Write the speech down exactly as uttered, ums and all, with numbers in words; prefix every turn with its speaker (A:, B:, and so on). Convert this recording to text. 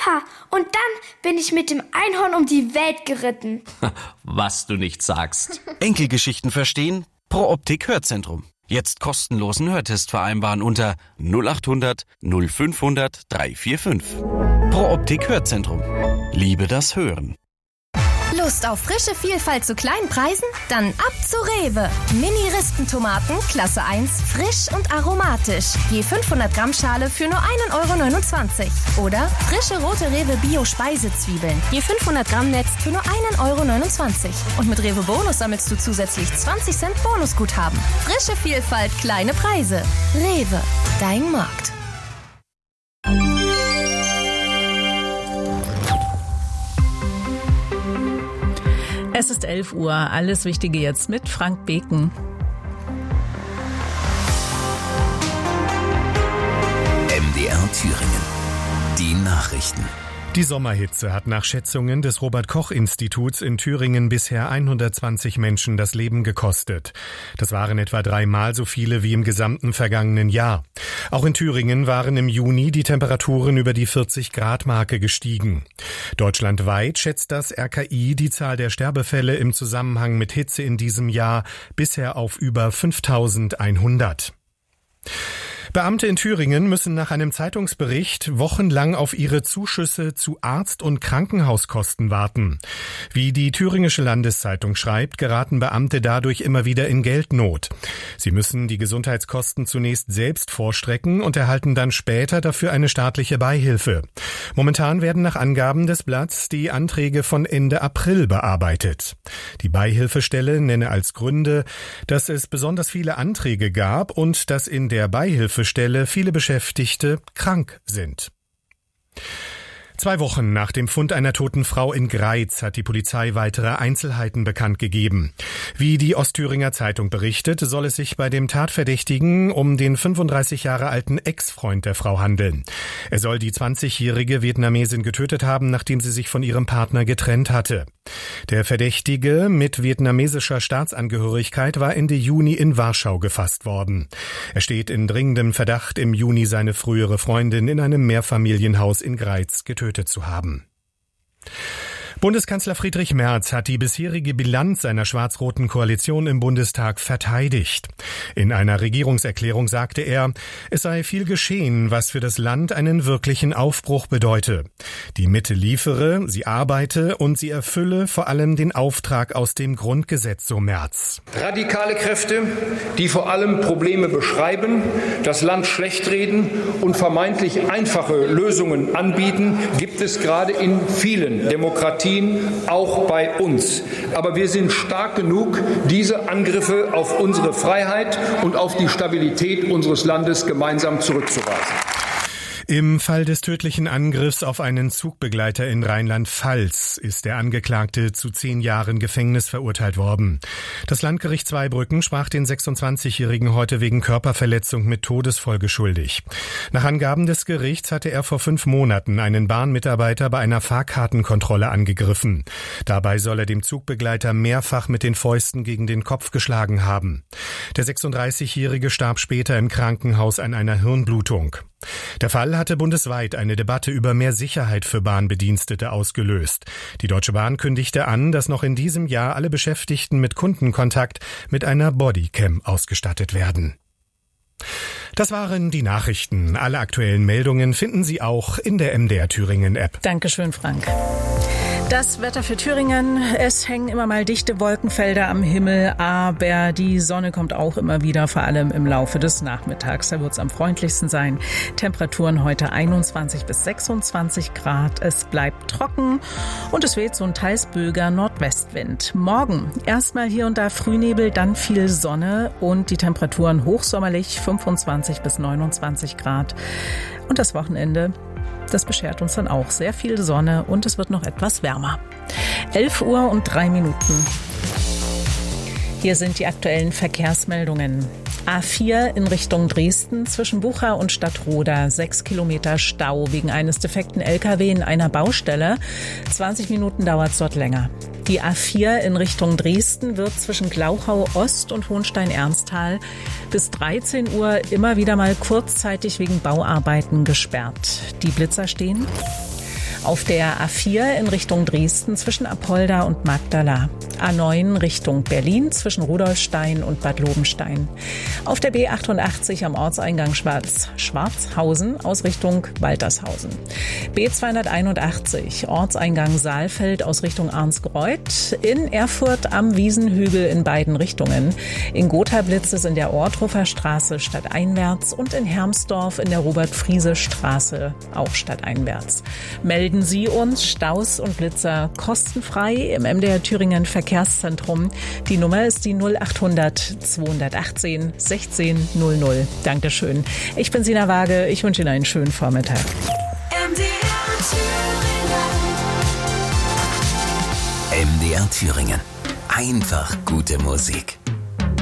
A: Opa, und dann bin ich mit dem Einhorn um die Welt geritten.
B: Was du nicht sagst.
C: Enkelgeschichten verstehen? Pro Optik Hörzentrum. Jetzt kostenlosen Hörtest vereinbaren unter null acht hundert null fünfhundert dreihundertfünfundvierzig. Pro Optik Hörzentrum. Liebe das Hören.
D: Lust auf frische Vielfalt zu kleinen Preisen? Dann ab zu Rewe. Mini-Ristentomaten, Klasse eins, frisch und aromatisch. Je fünfhundert Gramm Schale für nur ein Euro neunundzwanzig. Oder frische rote Rewe Bio-Speisezwiebeln. Je fünfhundert Gramm Netz für nur ein Euro neunundzwanzig. Und mit Rewe Bonus sammelst du zusätzlich zwanzig Cent Bonusguthaben. Frische Vielfalt, kleine Preise. Rewe, dein Markt.
E: Es ist elf Uhr. Alles Wichtige jetzt mit Frank Beken.
F: M D R Thüringen. Die Nachrichten.
G: Die Sommerhitze hat nach Schätzungen des Robert-Koch-Instituts in Thüringen bisher hundertzwanzig Menschen das Leben gekostet. Das waren etwa dreimal so viele wie im gesamten vergangenen Jahr. Auch in Thüringen waren im Juni die Temperaturen über die vierzig-Grad-Marke gestiegen. Deutschlandweit schätzt das R K I die Zahl der Sterbefälle im Zusammenhang mit Hitze in diesem Jahr bisher auf über fünftausendeinhundert. Beamte in Thüringen müssen nach einem Zeitungsbericht wochenlang auf ihre Zuschüsse zu Arzt- und Krankenhauskosten warten. Wie die Thüringische Landeszeitung schreibt, geraten Beamte dadurch immer wieder in Geldnot. Sie müssen die Gesundheitskosten zunächst selbst vorstrecken und erhalten dann später dafür eine staatliche Beihilfe. Momentan werden nach Angaben des Blatts die Anträge von Ende April bearbeitet. Die Beihilfestelle nenne als Gründe, dass es besonders viele Anträge gab und dass in der Beihilfe Stelle viele Beschäftigte krank sind. Zwei Wochen nach dem Fund einer toten Frau in Greiz hat die Polizei weitere Einzelheiten bekannt gegeben. Wie die Ostthüringer Zeitung berichtet, soll es sich bei dem Tatverdächtigen um den fünfunddreißig Jahre alten Ex-Freund der Frau handeln. Er soll die zwanzigjährige Vietnamesin getötet haben, nachdem sie sich von ihrem Partner getrennt hatte. Der Verdächtige mit vietnamesischer Staatsangehörigkeit war Ende Juni in Warschau gefasst worden. Er steht in dringendem Verdacht, im Juni seine frühere Freundin in einem Mehrfamilienhaus in Greiz getötet zu haben. Bundeskanzler Friedrich Merz hat die bisherige Bilanz seiner schwarz-roten Koalition im Bundestag verteidigt. In einer Regierungserklärung sagte er, es sei viel geschehen, was für das Land einen wirklichen Aufbruch bedeute. Die Mitte liefere, sie arbeite und sie erfülle vor allem den Auftrag aus dem Grundgesetz, so Merz.
H: Radikale Kräfte, die vor allem Probleme beschreiben, das Land schlechtreden und vermeintlich einfache Lösungen anbieten, gibt es gerade in vielen Demokratien, auch bei uns. Aber wir sind stark genug, diese Angriffe auf unsere Freiheit und auf die Stabilität unseres Landes gemeinsam zurückzuweisen.
G: Im Fall des tödlichen Angriffs auf einen Zugbegleiter in Rheinland-Pfalz ist der Angeklagte zu zehn Jahren Gefängnis verurteilt worden. Das Landgericht Zweibrücken sprach den sechsundzwanzigjährigen heute wegen Körperverletzung mit Todesfolge schuldig. Nach Angaben des Gerichts hatte er vor fünf Monaten einen Bahnmitarbeiter bei einer Fahrkartenkontrolle angegriffen. Dabei soll er dem Zugbegleiter mehrfach mit den Fäusten gegen den Kopf geschlagen haben. Der sechsunddreißigjährige starb später im Krankenhaus an einer Hirnblutung. Der Fall hatte bundesweit eine Debatte über mehr Sicherheit für Bahnbedienstete ausgelöst. Die Deutsche Bahn kündigte an, dass noch in diesem Jahr alle Beschäftigten mit Kundenkontakt mit einer Bodycam ausgestattet werden. Das waren die Nachrichten. Alle aktuellen Meldungen finden Sie auch in der M D R Thüringen App.
E: Dankeschön, Frank. Das Wetter für Thüringen, es hängen immer mal dichte Wolkenfelder am Himmel, aber die Sonne kommt auch immer wieder, vor allem im Laufe des Nachmittags. Da wird es am freundlichsten sein. Temperaturen heute einundzwanzig bis sechsundzwanzig Grad. Es bleibt trocken und es weht so ein teils böiger Nordwestwind. Morgen erstmal hier und da Frühnebel, dann viel Sonne und die Temperaturen hochsommerlich fünfundzwanzig bis neunundzwanzig Grad. Und das Wochenende, das beschert uns dann auch sehr viel Sonne und es wird noch etwas wärmer. elf Uhr und drei Minuten. Hier sind die aktuellen Verkehrsmeldungen. A vier in Richtung Dresden zwischen Bucha und Stadtroda. Sechs Kilometer Stau wegen eines defekten L K W in einer Baustelle. zwanzig Minuten dauert es dort länger. Die A vier in Richtung Dresden wird zwischen Glauchau Ost und Hohenstein-Ernsthal bis dreizehn Uhr immer wieder mal kurzzeitig wegen Bauarbeiten gesperrt. Die Blitzer stehen. Auf der A vier in Richtung Dresden zwischen Apolda und Magdala. A neun Richtung Berlin zwischen Rudolfstein und Bad Lobenstein. Auf der B achtundachtzig am Ortseingang Schwarz, Schwarzhausen aus Richtung Waltershausen. B zweihunderteinundachtzig Ortseingang Saalfeld aus Richtung Arnsgreuth. In Erfurt am Wiesenhügel in beiden Richtungen. In Gotha Blitz ist in der Ortruffer Straße stadteinwärts und in Hermsdorf in der Robert-Friese-Straße auch stadteinwärts. Melden Sie uns Staus und Blitzer kostenfrei im M D R Thüringen Verkehrszentrum. Die Nummer ist die null achthundert zweihundertachtzehn sechzehn null null. Dankeschön. Ich bin Sina Waage. Ich wünsche Ihnen einen schönen Vormittag.
F: M D R Thüringen. M D R Thüringen. Einfach gute Musik.